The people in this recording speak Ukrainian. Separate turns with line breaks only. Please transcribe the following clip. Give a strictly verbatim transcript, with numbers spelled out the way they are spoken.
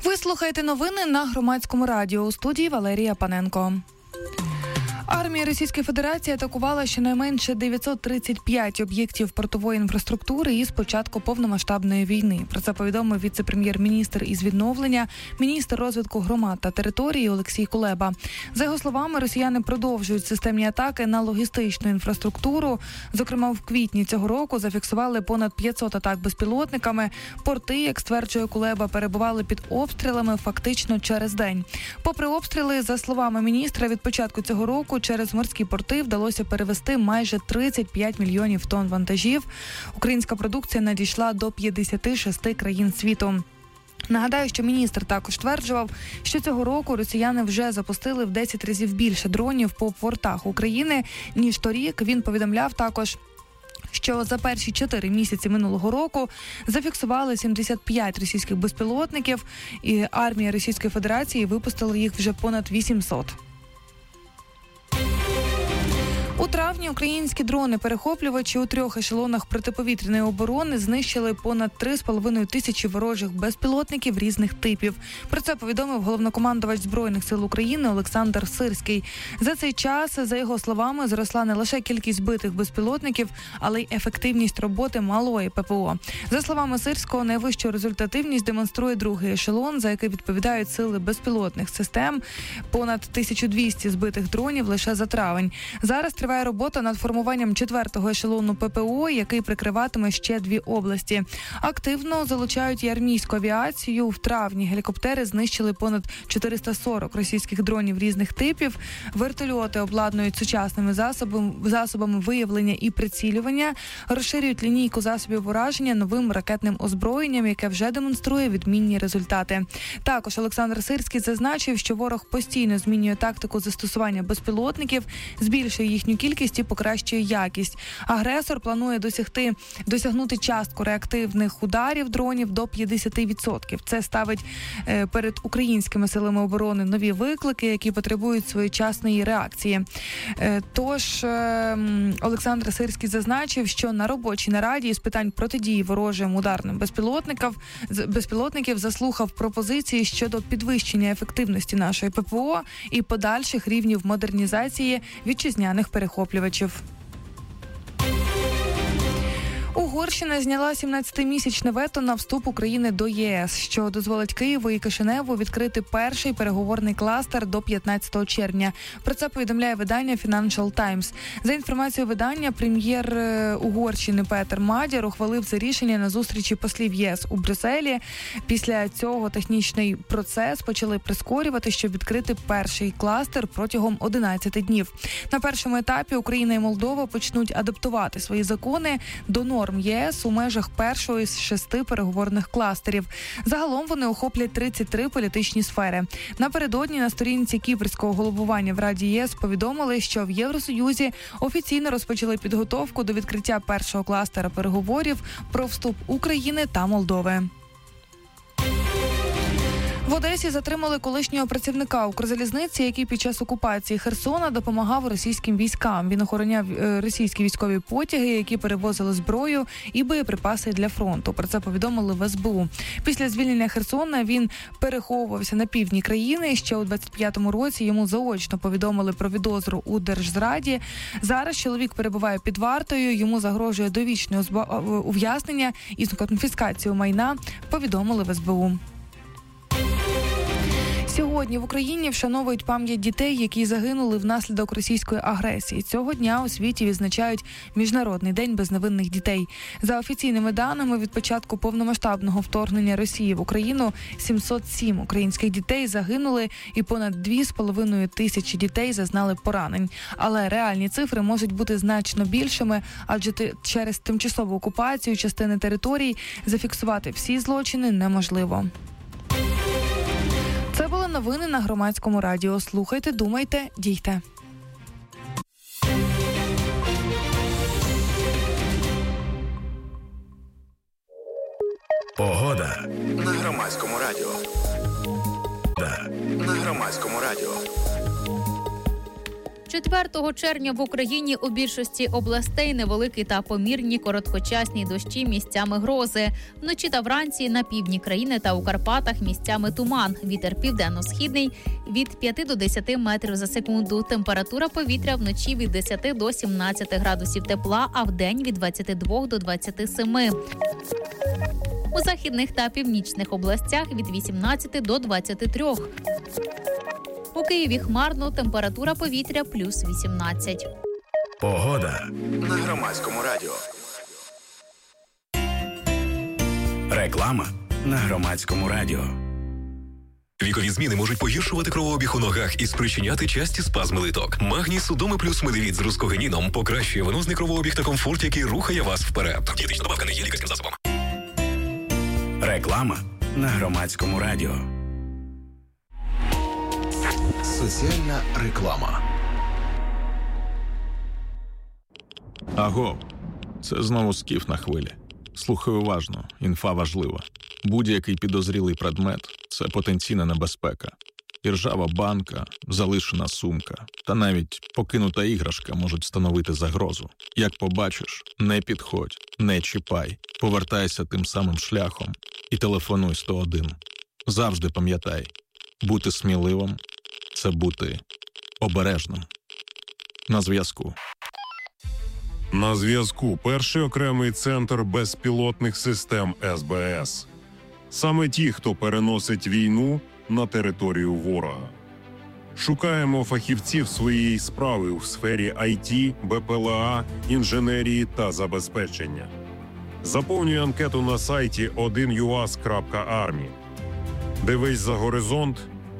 Ви слухаєте новини на Громадському радіо. У студії Валерія Паненко. Армія Російської Федерації атакувала щонайменше дев'ятсот тридцять п'ять об'єктів портової інфраструктури із початку повномасштабної війни. Про це повідомив віце-прем'єр-міністр із відновлення, міністр розвитку громад та території Олексій Кулеба. За його словами, росіяни продовжують системні атаки на логістичну інфраструктуру. Зокрема, в квітні цього року зафіксували понад п'ятсот атак безпілотниками. Порти, як стверджує Кулеба, перебували під обстрілами фактично через день. Попри обстріли, за словами міністра, від початку цього року через морські порти вдалося перевезти майже тридцять п'ять мільйонів тонн вантажів. Українська продукція надійшла до п'ятдесят шість країн світу. Нагадаю, що міністр також стверджував, що цього року росіяни вже запустили в десять разів більше дронів по портах України, ніж торік. Він повідомляв також, що за перші чотири місяці минулого року зафіксували сімдесят п'ять російських безпілотників, і армія Російської Федерації випустила їх вже понад вісімсот. У травні українські дрони-перехоплювачі у трьох ешелонах протиповітряної оборони знищили понад три з половиною тисячі ворожих безпілотників різних типів. Про це повідомив головнокомандувач Збройних сил України Олександр Сирський. За цей час, за його словами, зросла не лише кількість збитих безпілотників, але й ефективність роботи малої ППО. За словами Сирського, найвищу результативність демонструє другий ешелон, за який відповідають сили безпілотних систем. Понад тисяча двісті збитих дронів лише за травень. Зараз триває робота над формуванням четвертого ешелону ППО, який прикриватиме ще дві області. Активно залучають і армійську авіацію. В травні гелікоптери знищили понад чотириста сорок російських дронів різних типів. Вертольоти обладнують сучасними засобами, засобами виявлення і прицілювання, розширюють лінійку засобів ураження новим ракетним озброєнням, яке вже демонструє відмінні результати. Також Олександр Сирський зазначив, що ворог постійно змінює тактику застосування безпілотників, збільшує їхню кількість і покращує якість. Агресор планує досягти, досягнути частку реактивних ударів дронів до п'ятдесят відсотків. Це ставить е, перед українськими силами оборони нові виклики, які потребують своєчасної реакції. Е, тож е, Олександр Сирський зазначив, що на робочій нараді з питань протидії ворожим ударним безпілотників, безпілотників заслухав пропозиції щодо підвищення ефективності нашої ППО і подальших рівнів модернізації вітчизняних перехоплювачів. Угорщина зняла сімнадцятимісячне вето на вступ України до ЄС, що дозволить Києву і Кишиневу відкрити перший переговорний кластер до п'ятнадцятого червня. Про це повідомляє видання Financial Times. За інформацією видання, прем'єр Угорщини Петер Мадяр ухвалив це рішення на зустрічі послів ЄС у Брюсселі. Після цього технічний процес почали прискорювати, щоб відкрити перший кластер протягом одинадцяти днів. На першому етапі Україна і Молдова почнуть адаптувати свої закони до норм ЄС у межах першого із шести переговорних кластерів. Загалом вони охоплять тридцять три політичні сфери. Напередодні на сторінці кіпрського головування в Раді ЄС повідомили, що в Євросоюзі офіційно розпочали підготовку до відкриття першого кластера переговорів про вступ України та Молдови. В Одесі затримали колишнього працівника Укрзалізниці, який під час окупації Херсона допомагав російським військам. Він охороняв російські військові потяги, які перевозили зброю і боєприпаси для фронту. Про це повідомили в ес бе у. Після звільнення Херсона він переховувався на півдні країни. Ще у двадцять п'ятому році йому заочно повідомили про підозру у держзраді. Зараз чоловік перебуває під вартою, йому загрожує довічне ув'язнення із конфіскацією майна, повідомили в ес бе у. Сьогодні в Україні вшановують пам'ять дітей, які загинули внаслідок російської агресії. Цього дня у світі відзначають Міжнародний день безневинних дітей. За офіційними даними, від початку повномасштабного вторгнення Росії в Україну сімсот сім українських дітей загинули і понад дві з половиною тисячі дітей зазнали поранень. Але реальні цифри можуть бути значно більшими, адже через тимчасову окупацію частини територій зафіксувати всі злочини неможливо. Це були новини на Громадському радіо. Слухайте, думайте, дійте.
Погода на Громадському радіо. Да. На Громадському радіо.
четвертого червня в Україні у більшості областей невеликі та помірні короткочасні дощі, місцями грози. Вночі та вранці на півдні країни та у Карпатах місцями туман. Вітер південно-східний від п'яти до десяти метрів за секунду. Температура повітря вночі від десяти до сімнадцяти градусів тепла, а вдень від двадцяти двох до двадцяти семи. У західних та північних областях від вісімнадцяти до двадцяти трьох. У Києві хмарно, температура повітря плюс вісімнадцять.
Погода на Громадському радіо. Реклама на Громадському радіо.
Вікові зміни можуть погіршувати кровообіг у ногах і спричиняти часті спазми литок. Магній Судоми плюс медивіт з рускогеніном покращує венозний кровообіг та комфорт, який рухає вас вперед. Дієтична добавка не є лікарським засобом.
Реклама на Громадському радіо. Соціальна реклама.
Аго, це знову Скіф на хвилі. Слухай уважно, інфа важлива. Будь-який підозрілий предмет – це потенційна небезпека. Іржава банка, залишена сумка та навіть покинута іграшка можуть становити загрозу. Як побачиш, не підходь, не чіпай, повертайся тим самим шляхом і телефонуй сто один. Завжди пам'ятай, бути сміливим – це бути обережним. На зв'язку.
На зв'язку перший окремий центр безпілотних систем ес бе ес. Саме ті, хто переносить війну на територію ворога. Шукаємо фахівців своєї справи у сфері ай ті, бе пе ел а, інженерії та забезпечення. Заповнюй анкету на сайті один ю ас крапка армі. Дивись за горизонт